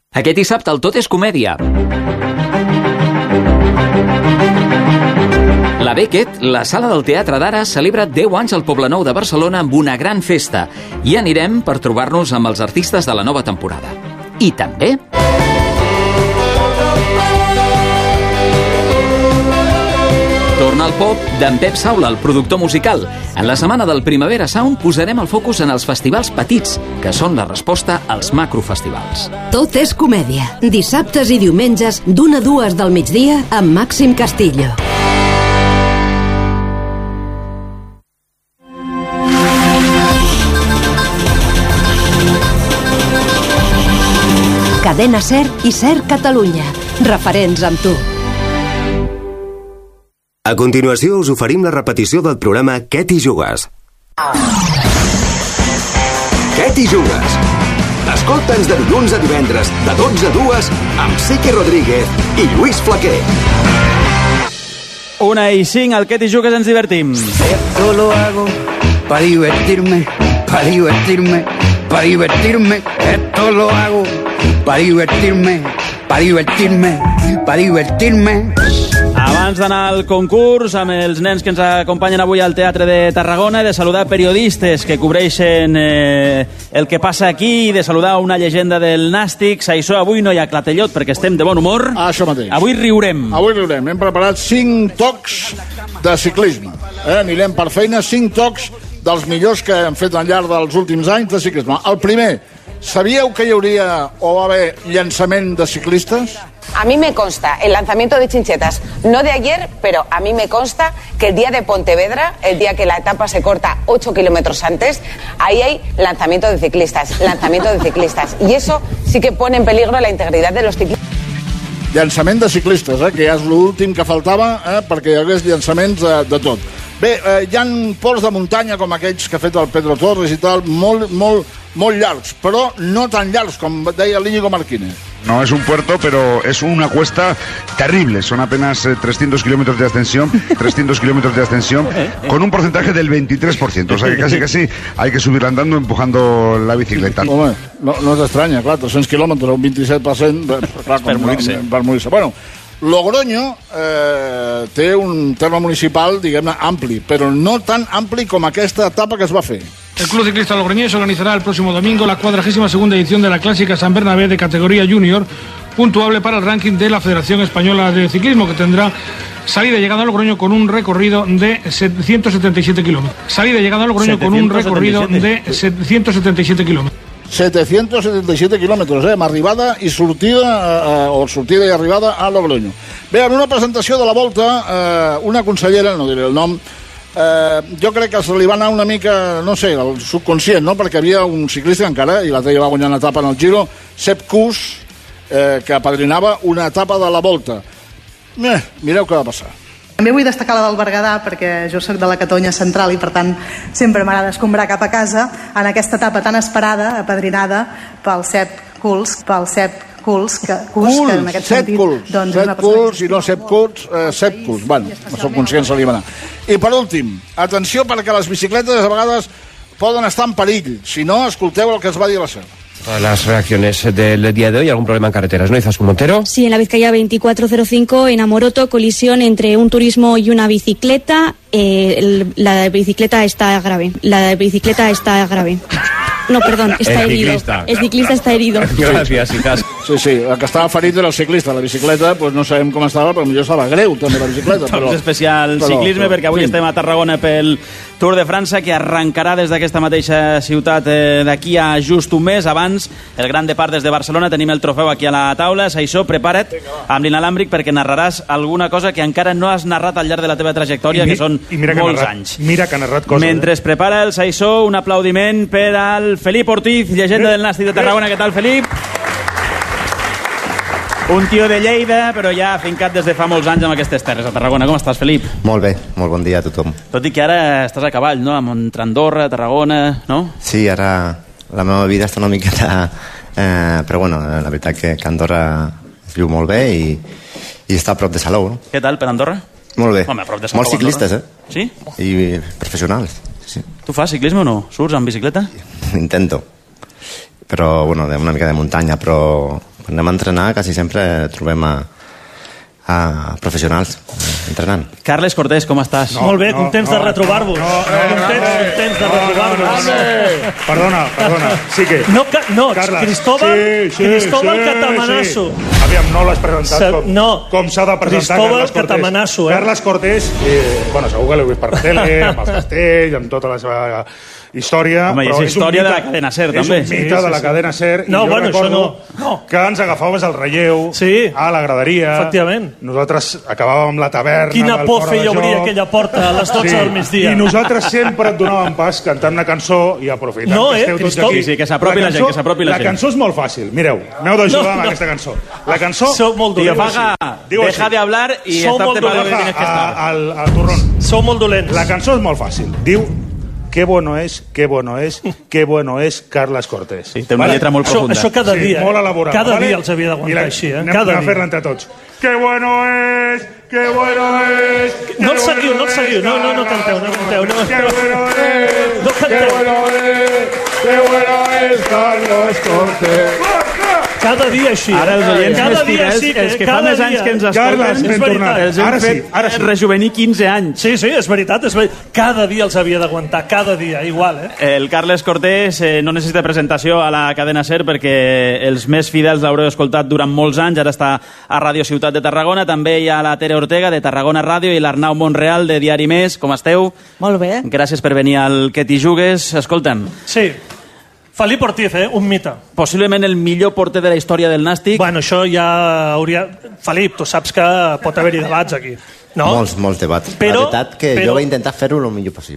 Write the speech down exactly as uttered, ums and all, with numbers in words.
Aquest dissabte el Tot és Comèdia. La Beckett, la sala del Teatre d'Ara, celebra deu anys al Poblenou de Barcelona amb una gran festa. I anirem per trobar-nos amb els artistes de la nova temporada. I també... torna al pop d'en Pep Saula, el productor musical. En la setmana del Primavera Sound posarem el focus en els festivals petits, que són la resposta als macrofestivals. Tot és comèdia. Dissabtes i diumenges, d'una a dues del migdia, amb Màxim Castillo. Cadena SER i SER Catalunya. Referents amb tu. A continuació us oferim la repetició del programa Què t'hi jugues? Què t'hi jugues? Escolta'ns de dilluns a divendres, de dotze a dues, amb Sique Rodríguez i Lluís Flaquer. Una i cinc, al Què t'hi jugues ens divertim. Esto lo hago para divertirme, para divertirme, para divertirme. Esto lo hago para divertirme, para divertirme, para divertirme. Abans d'anar al concurs amb els nens que ens acompanyen avui al Teatre de Tarragona, de saludar periodistes que cobreixen eh, el que passa aquí, de saludar una llegenda del nàstic. Això, avui no hi ha clatellot perquè estem de bon humor. Ah, això mateix. Avui riurem. Avui riurem. Hem preparat cinc tocs de ciclisme. Eh? Anirem per feina, cinc tocs dels millors que hem fet al llarg dels últims anys de ciclisme. El primer, sabíeu que hi hauria o va haver llançament de ciclistes? A mí me consta el lanzamiento de Chinchetas, no de ayer, pero a mí me consta que el día de Pontevedra, el día que la etapa se corta ocho kilómetros antes, ahí hay lanzamiento de ciclistas, lanzamiento de ciclistas. Y eso sí que pone en peligro la integridad de los ciclistas. Llançament de ciclistes, eh, que ja és l'últim que faltava eh, perquè hi hagués llançaments de, de tot. Bé, eh, hi ha ports de muntanya com aquells que ha fet el Pedro Torres i tal, molt, molt, molt llargs, però no tan llargs com deia l'Íñigo Martínez. No es un puerto, pero es una cuesta terrible. Son apenas eh, trescientos kilómetros de ascensión, trescientos kilómetros de ascensión, con un porcentaje del veintitrés por ciento. O sea que casi casi hay que subir andando empujando la bicicleta. Home, no, no t'estranya, clar, tres-cents quilòmetres, un vint-i-set per cent, clar, per morir-se. Per morir-se. Bueno, Logroño eh, té un terme municipal, diguem-ne, ampli, però no tan ampli com aquesta etapa que es va fer. El Club Ciclista Logroñés organizará el próximo domingo la cuadragésima segunda edición de la Clásica San Bernabé de categoría junior, puntuable para el ranking de la Federación Española de Ciclismo, que tendrá salida y llegada a Logroño con un recorrido de ciento setenta y siete kilómetros. Salida y llegada a Logroño con un recorrido de ciento setenta y siete kilómetros. setecientos setenta i set quilòmetres, eh, amb arribada i sortida, eh, o sortida i arribada a Logroño. Bé, en una presentació de la Volta, eh, una consellera, no diré el nom, eh, jo crec que se li va anar una mica, no sé, el subconscient, no?, perquè havia un ciclista encara, i l'altre ja va guanyar una etapa en el Giro, Sepp Kuss, eh, que apadrinava una etapa de la Volta. Eh, mireu què va passar. També vull destacar la del Berguedà, perquè jo soc de la Catalunya Central i, per tant, sempre m'agrada escombrar cap a casa en aquesta etapa tan esperada, apadrinada pel Sepp Kuss, pel Sepp Kuss, que, Kuss, que en aquest Sepp sentit... Kuss, doncs, Sepp Kuss i no Sepp Kuss, eh, Sepp Kuss. Bueno, no soc conscient, se li va anar. I per últim, atenció, perquè les bicicletes a vegades poden estar en perill. Si no, escolteu el que es va dir a la SER. Las reacciones del día de hoy, algún problema en carreteras, ¿no, Izaskun Montero? Sí, en la Vizcaya veinticuatro cero cinco, en Amoroto, colisión entre un turismo y una bicicleta. Eh, el, la bicicleta está grave. La bicicleta está grave. No, perdón, está el herido. Ciclista. El ciclista está herido. Gràcies, Izaskun. Sí, sí, el que estava ferit era el ciclista. La bicicleta, doncs no sabem com estava, però potser estava greu també la bicicleta. Però, especial però, ciclisme, però, perquè avui sí. Estem a Tarragona pel Tour de França, que arrencarà des d'aquesta mateixa ciutat eh, d'aquí a just un mes. Abans, el gran depart des de Barcelona, tenim el trofeu aquí a la taula. Saixó, prepara't amb l'inalàmbric perquè narraràs alguna cosa que encara no has narrat al llarg de la teva trajectòria, mi, que són molts narrat, anys. Mira que ha narrat coses. Mentre es prepara el Saixó, un aplaudiment per al Felip Ortiz, llegenda del Nàstic de Tarragona. Què tal, Felip? Un tio de Lleida, però ja fincat des de fa molts anys amb aquestes terres a Tarragona. Com estàs, Felip? Molt bé, molt bon dia a tothom. Tot i que ara estàs a cavall, no? Entre Andorra, Tarragona, no? Sí, ara la meva vida està una miqueta... Eh, però bueno, la veritat que, que Andorra es viu molt bé i, i està a prop de Salou, no? Què tal, per Andorra? Molt bé. Home, a prop de Salou, molts ciclistes, Andorra. eh? Sí? I professionals, sí. Tu fas ciclisme o no? Surts amb bicicleta? Intento. Però, bueno, una mica de muntanya, però... quan anem a entrenar quasi sempre trobem a, a professionals entrenant. Carles Cortés, com estàs? No, molt bé, no, contents no, de retrobar-vos. No, no, contents, no, contents de retrobar-vos. No, no, perdona, perdona, sí que... No, ca, no Carles, Cristóbal, sí, sí, Cristóbal sí, Catamanasso. Sí. Aviam, no l'has presentat Se, com, no, com s'ha de presentar Cristóbal Carles Cortés. Catamanasso, eh? Carles Cortés, eh, bueno, segur que l'heu vist per la tele, amb els castells, amb tota la seva història. Home, però és història de la cadena SER, també. És un mite de la cadena SER. No, i jo bueno, recordo això no. que ens agafaves el relleu a la graderia. Efectivament. Nosaltres acabàvem la taverna. Quina por feia obrir aquella porta a les dotze del migdia. I nosaltres sempre et donàvem pas cantant una cançó i aprofitant no, que eh, esteu tots Cristòfol. aquí. Sí, sí, que s'apropi la, la gent, que s'apropi la, la gent. La cançó és molt fàcil. Mireu, m'heu d'ajudar no, amb no. aquesta cançó. La cançó... Sou molt Tío, dolents. Faga, deja de hablar y estate para donde tienes que estar. Al, al turrón. Sou molt dolents. La cançó és molt fàcil. Diu... Qué bueno es, qué bueno es, qué bueno es Carles Cortés. Sí, té una vale? lletra molt profunda. Això, això cada dia, sí, molt elaborat, cada vale? dia els havia d'aguantar així, eh? Anem, cada anem a fer-la entre tots. Qué bueno es, qué bueno es... No el seguiu, no el seguiu, no, no, no canteu, no canteu. No. Qué bueno es, no qué bueno es, qué bueno es Carles Cortés. Cada dia així. Ara els oients cada més fidels, sí, els que fa més anys que ens escolten, és veritat. els hem ara fet sí, ara sí. rejuvenir quinze anys. Sí, sí, és veritat, és veritat. Cada dia els havia d'aguantar, cada dia, igual, eh? El Carles Cortés eh, no necessita presentació a la cadena SER perquè els més fidels l'haureu escoltat durant molts anys, ara està a Ràdio Ciutat de Tarragona, també hi ha la Tere Ortega de Tarragona Ràdio i l'Arnau Montreal de Diari Més. Com esteu? Molt bé. Gràcies per venir al Que t'hi jugues. Escolta'm. Sí. Felip Ortiz, eh? Un mite. Possiblement el millor porter de la història del Nàstic. Bueno, això ja hauria... Felip, tu saps que pot haver-hi debats aquí. No? Molts, molts debats. Però, la veritat que però... jo vaig intentar fer-ho el millor possible.